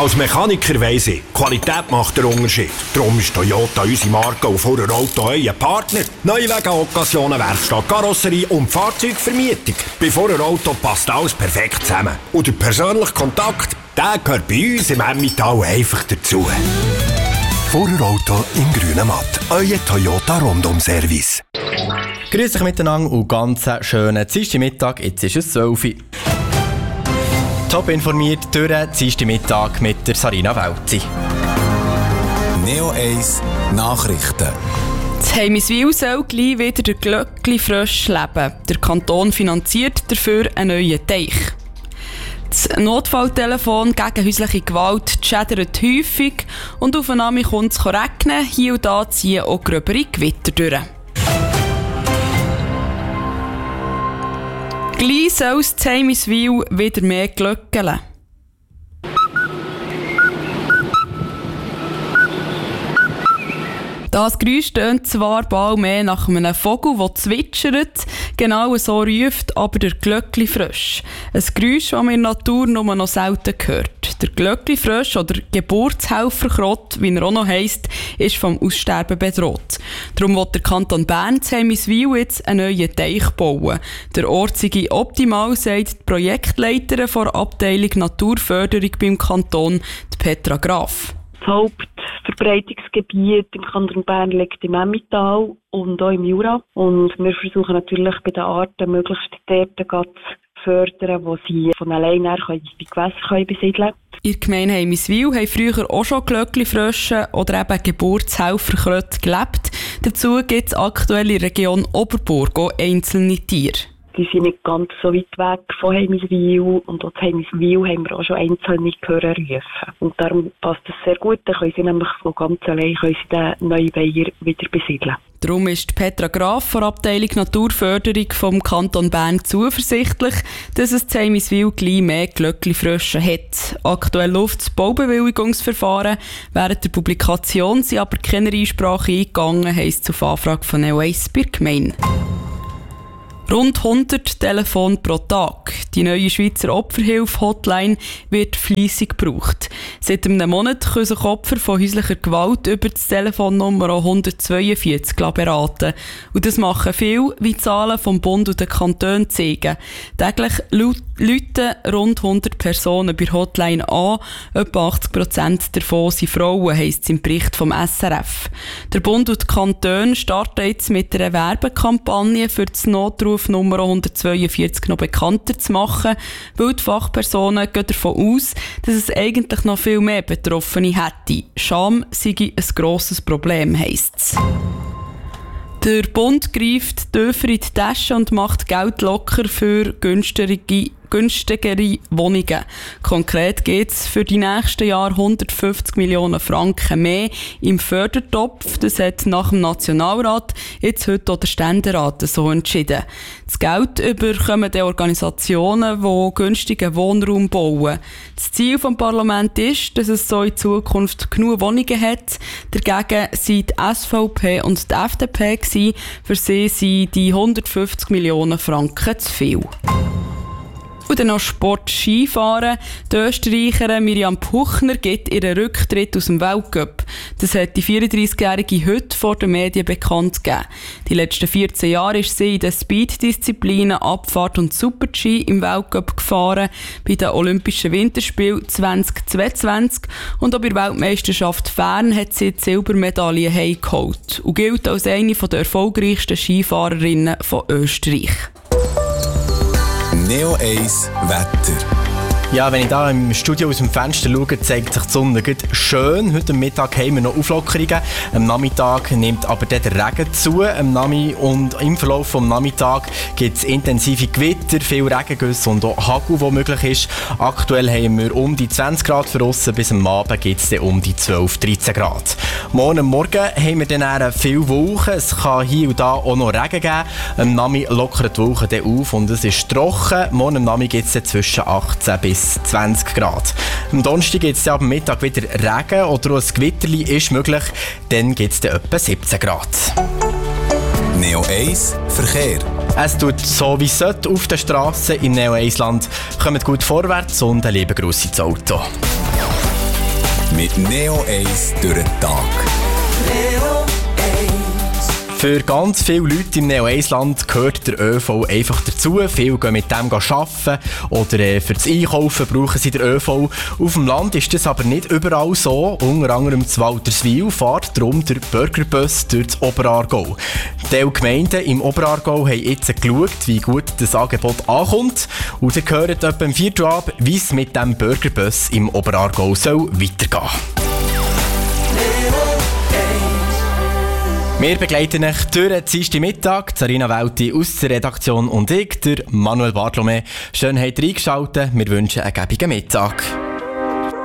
Als Mechaniker weiss ich, Qualität macht den Unterschied. Darum ist Toyota unsere Marke und vor der Auto euer Partner. Neuwagen, Occasionen, Werkstatt, Karosserie und Fahrzeugvermietung. Bei Vorder Auto passt alles perfekt zusammen. Und der persönliche Kontakt, der gehört bei uns im Emmental einfach dazu. Vorder Auto in grünem Matt. Euer Toyota Rundum-Service. Grüß euch miteinander und ganz schönen Dienstagmittag. Jetzt ist es 12 Uhr. Top informiert durch den Dienstagmittag mit der Sarina Welzi. Neo 1 Nachrichten. In Heimiswil soll gleich wieder der Glöckli-Frösch leben. Der Kanton finanziert dafür einen neuen Teich. Das Notfalltelefon gegen häusliche Gewalt schädert häufig und auf Name kommt es regnen. Hier und da ziehen auch gröbere Gewitter durch. Gleich soll es in Heimiswil wieder mehr glöckeln. Das Geräusch tönt zwar bald mehr nach einem Vogel, der zwitschert, genau so ruft aber der Glöckli-Frösch. Ein Geräusch, das man in der Natur nur noch selten hört. Der Glöckli-Frösch oder Geburtshelferkrott, wie er auch noch heisst, ist vom Aussterben bedroht. Darum will der Kanton Bern in Heimiswil jetzt einen neuen Teich bauen. Der Ort sei optimal, sagt die Projektleiterin der Abteilung Naturförderung beim Kanton, Petra Graf. Das Hauptverbreitungsgebiet im Kanton Bern liegt im Emmental und auch im Jura. Und wir versuchen natürlich bei den Arten möglichst dort zu fördern, wo sie von alleine die Gewässer besiedeln können. In der Gemeinde Heimiswil haben früher auch schon Glöckli-Frösche oder eben Geburtshelferkröte gelebt. Dazu gibt es aktuell in der Region Oberburg auch einzelne Tiere. Die sind nicht ganz so weit weg von Heimiswil und auch in Heimiswil haben wir auch schon einzelne Gehörer rufen. Und darum passt das sehr gut, dann können sie nämlich von ganz allein den neuen Weiher wieder besiedeln. Darum ist Petra Graf von der Abteilung Naturförderung vom Kanton Bern zuversichtlich, dass es in Heimiswil gleich mehr Glöckli-Frösche hat. Aktuell läuft das Baubewilligungsverfahren. Während der Publikation sind aber keine Einsprache eingegangen, heisst es auf Anfrage von Neo 1 bei der Gemeinde. Rund 100 Telefone pro Tag. Die neue Schweizer Opferhilfe-Hotline wird fleissig gebraucht. Seit einem Monat können sich Opfer von häuslicher Gewalt über das Telefonnummer 142 beraten. Und das machen viel, wie die Zahlen vom Bund und den Kantonen zeigen. Täglich läuten rund 100 Personen bei Hotline an. Etwa 80% davon sind Frauen, heisst es im Bericht vom SRF. Der Bund und die Kantone starten jetzt mit einer Werbekampagne für das Notruf Nummer 142 noch bekannter zu machen, weil die Fachpersonen gehen davon aus, dass es eigentlich noch viel mehr Betroffene hätte. Scham sei ein grosses Problem, heisst es. Der Bund greift tiefer in die Tasche und macht Geld locker für günstigere Wohnungen. Konkret geht es für die nächsten Jahre 150 Millionen Franken mehr im Fördertopf. Das hat nach dem Nationalrat jetzt heute auch der Ständerat so entschieden. Das Geld bekommen die Organisationen, die günstigen Wohnraum bauen. Das Ziel des Parlaments ist, dass es so in Zukunft genug Wohnungen hat. Dagegen sind die SVP und die FDP gewesen. Für sie sind die 150 Millionen Franken zu viel. Und dann noch Sport Skifahren. Die Österreicherin Miriam Puchner gibt ihren Rücktritt aus dem Weltcup. Das hat die 34-Jährige heute vor den Medien bekannt gegeben. Die letzten 14 Jahre ist sie in den Speed-Disziplinen Abfahrt und Super-G im Weltcup gefahren, bei den Olympischen Winterspielen 2022 und auch bei der Weltmeisterschaft Fern hat sie die Silbermedaille heimgeholt und gilt als eine der erfolgreichsten Skifahrerinnen von Österreich. Neo 1 Wetter. Ja, wenn ich da im Studio aus dem Fenster schaue, zeigt sich die Sonne schön. Heute Mittag haben wir noch Auflockerungen. Am Nachmittag nimmt aber der Regen zu. Und im Verlauf des Nachmittags gibt es intensive Gewitter, viel Regengüsse und auch Hagel, der möglich ist. Aktuell haben wir um die 20 Grad für draussen, bis am Abend gibt es um die 12-13 Grad. Morgen haben wir dann viele Wolken. Es kann hier und da auch noch Regen geben. Am Nachmittag lockert die Wolken dann auf und es ist trocken. Morgen am Nachmittag gibt es zwischen 18 bis 20 Grad. Am Donnerstag gibt es ab Mittag wieder Regen oder auch ein Gewitterli ist möglich. Dann gibt es etwa 17 Grad. Neo 1 Verkehr. Es tut so wie es sollte auf den Strassen im Neo 1 Land. Kommt gut vorwärts und einen lieben Gruss ins Auto. Mit Neo 1 durch den Tag. Für ganz viele Leute im Neo-1-Land gehört der ÖV einfach dazu. Viele gehen mit dem arbeiten oder für das Einkaufen brauchen sie den ÖV. Auf dem Land ist das aber nicht überall so. Unter anderem zu Walterswil fährt darum der Burgerbus durch das Oberaargau. Die Gemeinden im Oberaargau haben jetzt geschaut, wie gut das Angebot ankommt. Und ihr hört etwa im 4. ab, wie es mit dem Burgerbus im Oberaargau soll weitergehen. Wir begleiten euch durch den Dienstagmittag, Sarina Welti aus der Redaktion und ich, der Manuel Bartlome. Schön, habt ihr eingeschaltet. Wir wünschen einen gäbigen Mittag.